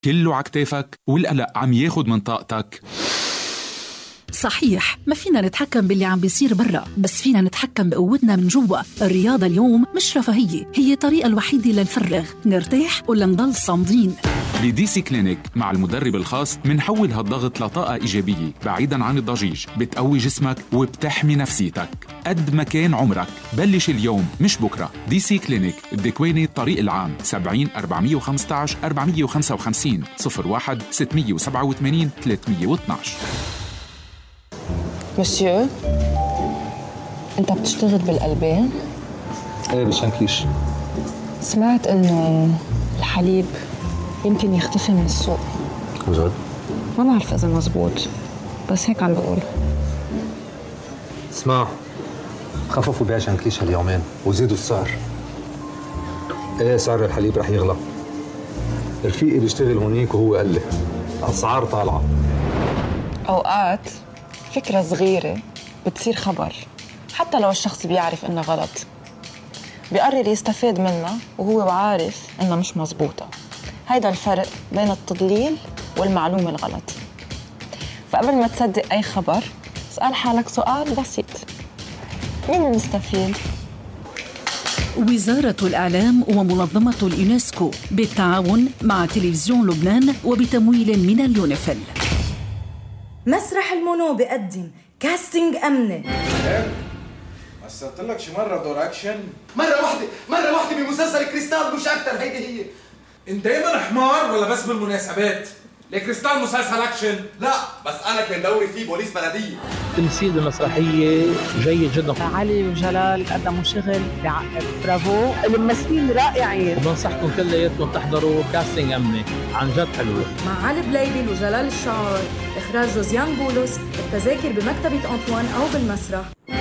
كله عكتافك والقلق عم ياخد من طاقتك. صحيح ما فينا نتحكم باللي عم بيصير برا، بس فينا نتحكم بقوتنا من جوا. الرياضة اليوم مش رفاهية، هي الطريقة الوحيدة لنفرغ، نرتاح ولا نضل صامدين. بدي سي كلينيك مع المدرب الخاص منحول هالضغط لطاقة إيجابية بعيداً عن الضجيج، بتقوي جسمك وبتحمي نفسيتك. قد ما كان عمرك بلش اليوم مش بكرة. دي سي كلينيك الدكواني الطريق العام 70 415 455 01 687 312. مسيو، انت بتشتغل بالقلبين؟ ايه بالشنكيش. سمعت انه الحليب يمكن يختفي من السوق. وجد؟ ما بعرف اذا مزبوط، بس هيك عم بقول. اسمع، خففوا بيع شنكيش هاليومين وزيدوا السعر. ايه سعر الحليب رح يغلى. رفيقي بيشتغل هونيك وهو قال لي الاسعار طالعه. اوقات فكرة صغيرة بتصير خبر، حتى لو الشخص بيعرف إنها غلط، بيقرر يستفاد منها وهو عارف إنها مش مزبوطة. هيدا الفرق بين التضليل والمعلومة الغلط. فقبل ما تصدق أي خبر اسأل حالك سؤال بسيط: مين المستفيد؟ وزارة الإعلام ومنظمة اليونسكو بالتعاون مع تلفزيون لبنان وبتمويل من اليونيفيل. مسرح المونو بقدم كاستنج أمني. مثلت لك شي مرة دور أكشن؟ مرة واحدة بمسلسل كريستال مش أكتر. هيدي هي. أنت دايما حمار ولا بس بالمناسبات؟ لكريستال مسلسل أكشن؟ لا، بس أنا كان دوري فيه بوليس بلدية. تمثيل المسرحية جيد جدا. علي وجلال قدموا شغل بعقد، برافو. الممثلين رائعين. بنصحكم كلياتكم تحضروا كاستنج أمني، عن جد حلوة. مع علي بليبل وجلال الشعار، إخراج جوزيان بولس. التذاكر بمكتبة أنطوان أو بالمسرح.